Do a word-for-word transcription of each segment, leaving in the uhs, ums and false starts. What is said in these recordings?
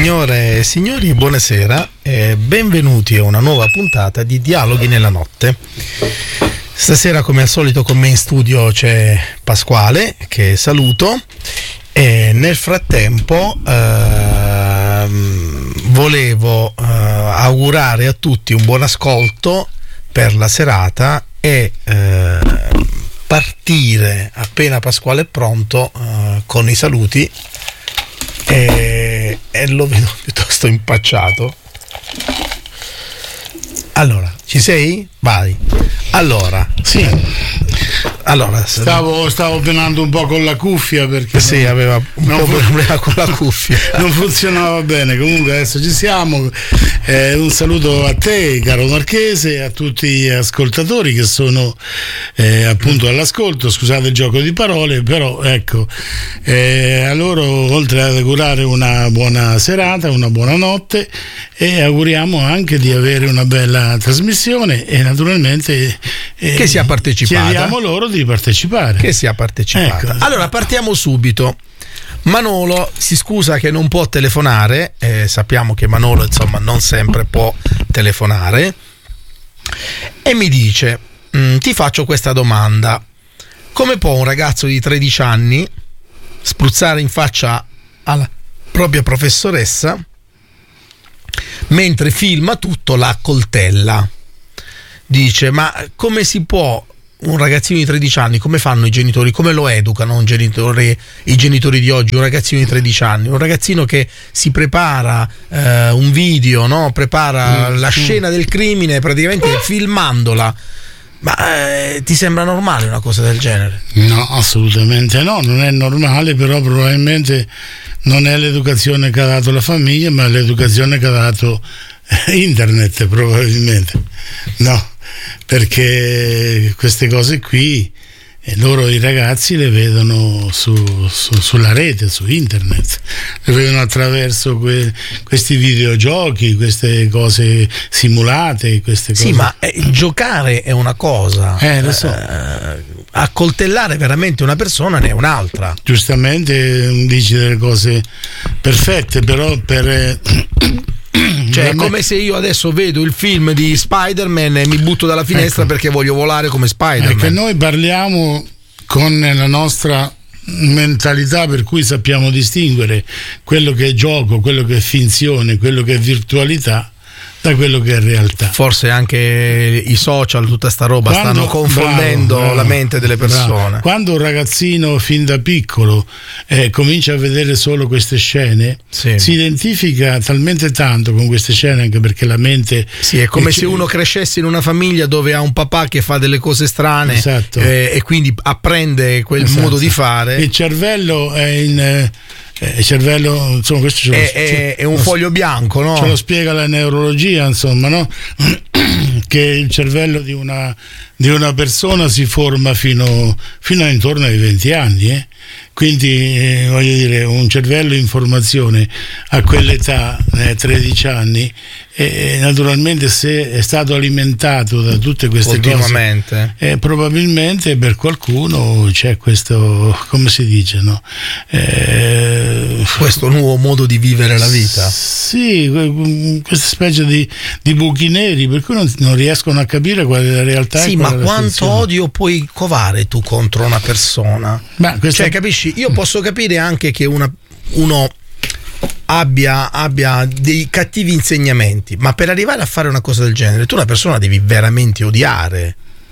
Signore e signori, buonasera e benvenuti a una nuova puntata di Dialoghi nella notte. Stasera, come al solito, con me in studio c'è Pasquale, che saluto, e nel frattempo ehm, volevo eh, augurare a tutti un buon ascolto per la serata e eh, partire appena Pasquale è pronto eh, con i saluti. E, e lo vedo piuttosto impacciato. Allora, ci sei? Vai. Allora, sì. Allora, stavo, stavo penando un po' con la cuffia perché sì, non, aveva un po' fu- problema con la cuffia. Non funzionava bene. Comunque adesso ci siamo. Eh, un saluto a te, caro Marchese, e a tutti gli ascoltatori che sono eh, appunto all'ascolto. Scusate il gioco di parole, però ecco, eh, a loro, oltre ad augurare una buona serata, una buona notte, e auguriamo anche di avere una bella trasmissione e naturalmente eh, che sia partecipata. Chiediamo loro di partecipare. Che sia partecipata. Ecco. Allora partiamo subito. Manolo si scusa che non può telefonare, eh, sappiamo che Manolo insomma non sempre può telefonare, e mi dice: ti faccio questa domanda, come può un ragazzo di tredici anni spruzzare in faccia alla propria professoressa mentre filma tutto, la coltella? Dice: ma come si può, un ragazzino di tredici anni, come fanno i genitori, come lo educano un genitore, i genitori di oggi, un ragazzino di tredici anni, un ragazzino che si prepara eh, un video, no? Prepara mm, la mm. scena del crimine praticamente filmandola. Ma eh, ti sembra normale una cosa del genere? No, assolutamente no, non è normale, però probabilmente non è l'educazione che ha dato la famiglia, ma l'educazione che ha dato internet, probabilmente. No, perché queste cose qui eh, loro, i ragazzi, le vedono su, su, sulla rete, su internet, le vedono attraverso que, questi videogiochi, queste cose simulate, queste cose. Sì, ma eh, giocare è una cosa, eh, lo so. eh, accoltellare veramente una persona ne è un'altra. Giustamente dici delle cose perfette, però per eh, cioè è come se io adesso vedo il film di Spider-Man e mi butto dalla finestra, ecco, perché voglio volare come Spider-Man. Perché noi parliamo con la nostra mentalità, per cui sappiamo distinguere quello che è gioco, quello che è finzione, quello che è virtualità da quello che è realtà. Forse anche i social, tutta sta roba, quando, stanno confondendo bravo, bravo, la mente delle persone. Bravo. Quando un ragazzino fin da piccolo eh, comincia a vedere solo queste scene, sì, si identifica talmente tanto con queste scene, anche perché la mente sì, è come è, se uno crescesse in una famiglia dove ha un papà che fa delle cose strane, esatto, eh, e quindi apprende quel esatto. modo di fare. Il cervello è in eh, il cervello, insomma, questo ce lo, è, è, è un foglio bianco, no? Ce lo spiega la neurologia, insomma, no? Che il cervello di una, di una persona si forma fino, fino a intorno ai venti anni, eh? Quindi eh, voglio dire, un cervello in formazione a quell'età, eh, tredici anni, e naturalmente se è stato alimentato da tutte queste cose, eh, probabilmente per qualcuno c'è questo, come si dice, no? Eh, questo nuovo modo di vivere la vita. Sì, questa specie di, di buchi neri, per cui non, non riescono a capire qual è la realtà. Sì, ma quanto odio puoi covare tu contro una persona? Ma questa... Cioè, capisci? Io posso capire anche che una, uno abbia, abbia dei cattivi insegnamenti, ma per arrivare a fare una cosa del genere tu una persona devi veramente odiare.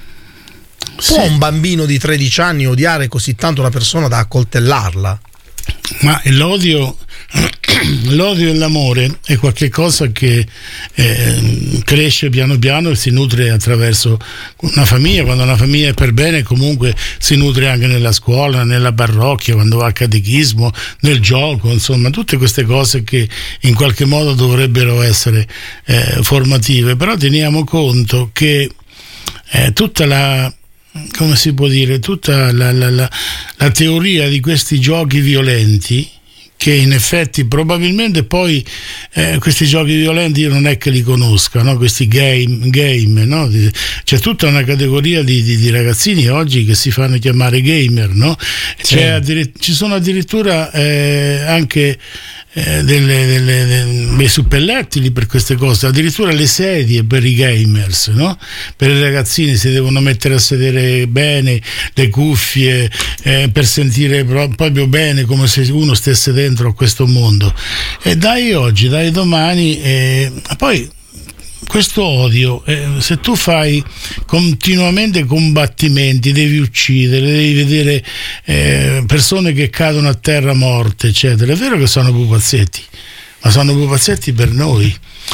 Sì. Può un bambino di tredici anni odiare così tanto una persona da accoltellarla? Ma l'odio, l'odio e l'amore è qualcosa che eh, cresce piano piano e si nutre attraverso una famiglia. Quando una famiglia è per bene, comunque si nutre anche nella scuola, nella parrocchia, quando va a catechismo, nel gioco, insomma, tutte queste cose che in qualche modo dovrebbero essere eh, formative. Però teniamo conto che eh, tutta la come si può dire, tutta la, la, la, la teoria di questi giochi violenti, che in effetti probabilmente poi eh, questi giochi violenti io non è che li conosca, no? Questi game, game no? C'è tutta una categoria di, di, di ragazzini oggi che si fanno chiamare gamer, no? C'è addir- ci sono addirittura eh, anche eh, delle, delle, delle, dei suppellettili per queste cose, addirittura le sedie per i gamers, no? Per i ragazzini si devono mettere a sedere bene, le cuffie eh, per sentire pro- proprio bene, come se uno stesse dentro a questo mondo. E dai oggi, dai domani, eh, poi questo odio, eh, se tu fai continuamente combattimenti, devi uccidere, devi vedere eh, persone che cadono a terra morte, eccetera. È vero che sono pupazzetti, ma sono pupazzetti per noi.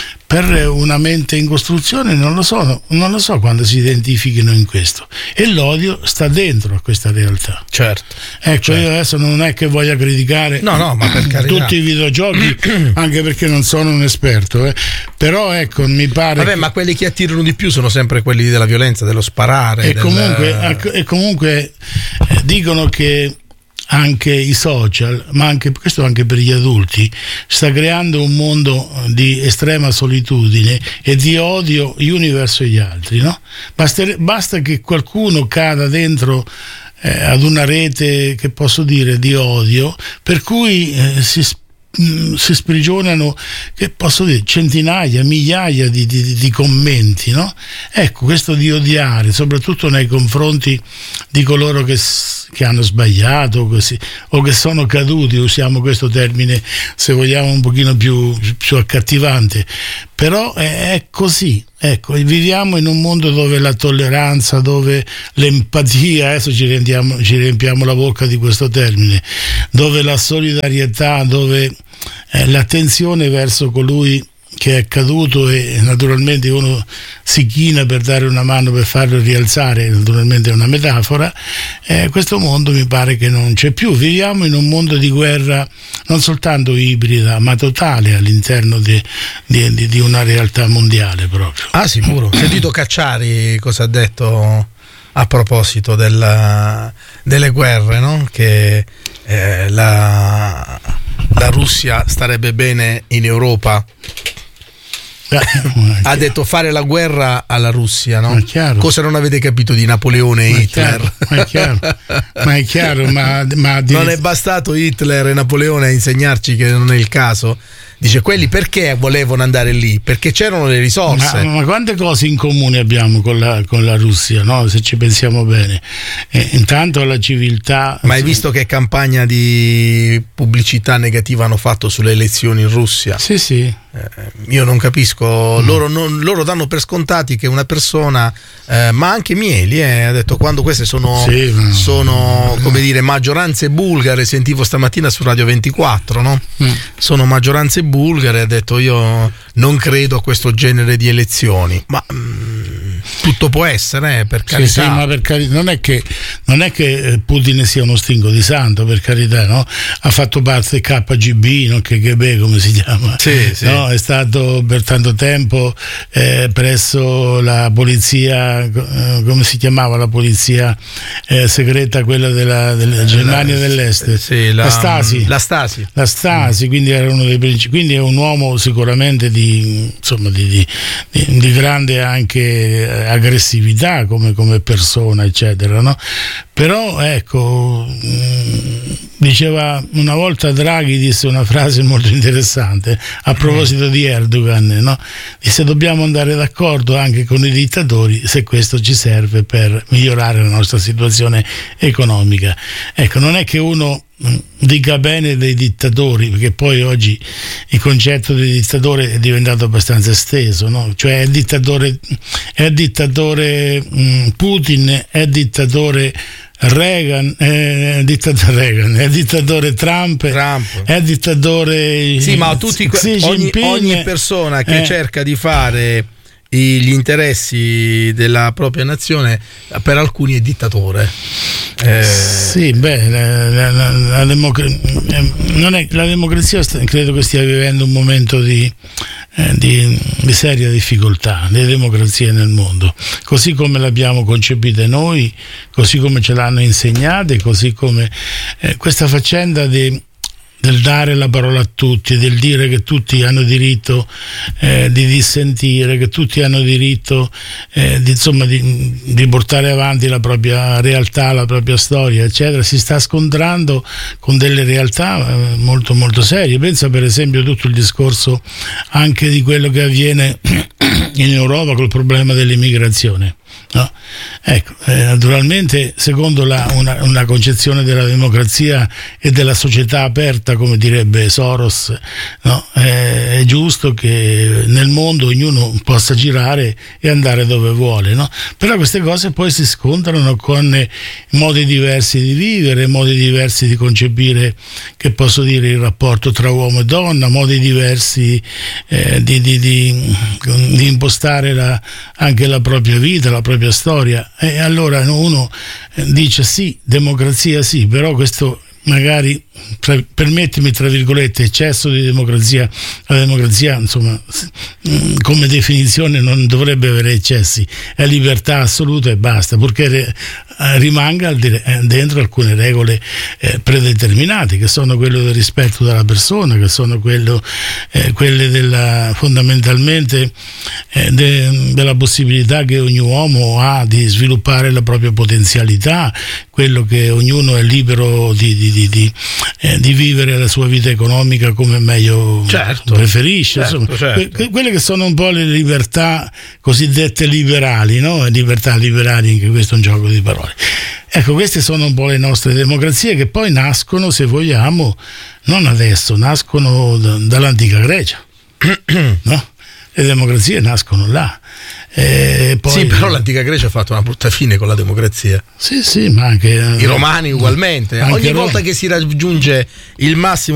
Per una mente in costruzione non lo so, non lo so quando si identifichino in questo, e l'odio sta dentro a questa realtà. Certo. Ecco, certo. Io adesso non è che voglia criticare no, no, ma per carità. tutti i videogiochi, anche perché non sono un esperto, eh. Però ecco, mi pare. Vabbè, che... ma quelli che attirano di più sono sempre quelli della violenza, dello sparare. E del... comunque, e comunque eh, dicono che anche i social, ma anche questo anche per gli adulti, sta creando un mondo di estrema solitudine e di odio gli uni verso gli altri, no? Basta, basta che qualcuno cada dentro eh, ad una rete, che posso dire, di odio, per cui eh, si si sprigionano, che posso dire, centinaia, migliaia di, di, di commenti, no? Ecco, questo di odiare, soprattutto nei confronti di coloro che, che hanno sbagliato così, o che sono caduti, usiamo questo termine se vogliamo un pochino più, più accattivante, però è, è così. Ecco, viviamo in un mondo dove la tolleranza, dove l'empatia, adesso ci riempiamo, ci riempiamo la bocca di questo termine, dove la solidarietà, dove eh, l'attenzione verso colui che è caduto, e naturalmente uno si china per dare una mano per farlo rialzare, naturalmente è una metafora, eh, questo mondo mi pare che non c'è più. Viviamo in un mondo di guerra non soltanto ibrida, ma totale all'interno di, di, di, di una realtà mondiale proprio. Ah, sicuro. Ho sentito Cacciari cosa ha detto a proposito della, delle guerre, no? Che eh, la, la Russia starebbe bene in Europa. Ha detto fare la guerra alla Russia, no? Cosa non avete capito di Napoleone e ma Hitler? Chiaro, ma è chiaro, ma, è chiaro ma, ma di... non è bastato Hitler e Napoleone a insegnarci che non è il caso. Dice, quelli perché volevano andare lì? Perché c'erano le risorse. Ma, ma quante cose in comune abbiamo con la, con la Russia, no? Se ci pensiamo bene. Eh, intanto la civiltà. Ma hai visto che campagna di pubblicità negativa hanno fatto sulle elezioni in Russia? Sì, sì. Eh, io non capisco. Mm. Loro, non, loro danno per scontati che una persona, eh, ma anche Mieli, eh, ha detto, quando queste sono, sì, ma... sono come dire, maggioranze bulgare, sentivo stamattina su Radio ventiquattro, no? Mm. Sono maggioranze bulgare, ha detto, io non credo a questo genere di elezioni, ma mh, tutto può essere, eh, per carità. Sì, sì, ma per carità, non è che non è che Putin sia uno stinco di santo, per carità, no? Ha fatto parte K G B, no? K G B come si chiama, sì, sì. No? È stato per tanto tempo eh, presso la polizia, eh, come si chiamava la polizia eh, segreta, quella della, della Germania la, dell'Est, sì, la, la Stasi, la Stasi, la Stasi, mm. Quindi era uno dei principi. Quindi è un uomo sicuramente di, insomma, di, di, di, di grande anche aggressività come, come persona, eccetera, no? Però ecco, diceva una volta Draghi, disse una frase molto interessante a proposito di Erdogan, no? Disse, dobbiamo andare d'accordo anche con i dittatori se questo ci serve per migliorare la nostra situazione economica. Ecco, non è che uno dica bene dei dittatori, perché poi oggi il concetto di dittatore è diventato abbastanza esteso, no? Cioè è dittatore, è dittatore mh, Putin, è dittatore Reagan, è dittatore Reagan, è dittatore Trump, Trump. È dittatore sì, ma tutti, ogni, ogni persona che eh. cerca di fare gli interessi della propria nazione, per alcuni è dittatore. Eh. Sì, beh, la, la, la, la, democra- non è, la democrazia st- credo che stia vivendo un momento di, eh, di, di seria difficoltà, le democrazie nel mondo, così come l'abbiamo concepita noi, così come ce l'hanno insegnate, così come eh, questa faccenda di del dare la parola a tutti, del dire che tutti hanno diritto eh, di dissentire, che tutti hanno diritto eh, di, insomma, di, di portare avanti la propria realtà, la propria storia, eccetera, si sta scontrando con delle realtà eh, molto molto serie. Pensa per esempio a tutto il discorso anche di quello che avviene in Europa col problema dell'immigrazione. No? Ecco, eh, naturalmente secondo la, una, una concezione della democrazia e della società aperta, come direbbe Soros, no? eh, è giusto che nel mondo ognuno possa girare e andare dove vuole, no? Però queste cose poi si scontrano con modi diversi di vivere, modi diversi di concepire, che posso dire, il rapporto tra uomo e donna, modi diversi eh, di, di, di, di impostare la, anche la propria vita, la propria storia. E allora uno dice sì, democrazia sì, però questo magari, tra, permettimi tra virgolette, eccesso di democrazia, la democrazia insomma come definizione non dovrebbe avere eccessi, è libertà assoluta e basta, purché rimanga dentro alcune regole eh, predeterminate, che sono quelle del rispetto della persona, che sono quello, eh, quelle della, fondamentalmente eh, de, della possibilità che ogni uomo ha di sviluppare la propria potenzialità, quello che ognuno è libero di, di, di, di, eh, di vivere la sua vita economica come meglio certo, preferisce, certo, insomma, certo. Que, quelle che sono un po' le libertà cosiddette liberali, no? Libertà liberali, anche questo è un gioco di parole. Ecco, queste sono un po' le nostre democrazie, che poi nascono, se vogliamo, non adesso, nascono d- dall'antica Grecia, no? Le democrazie nascono là. E poi, sì, però l'antica Grecia ha fatto una brutta fine con la democrazia. Sì, sì, ma anche i romani ugualmente. Ogni volta che si raggiunge il massimo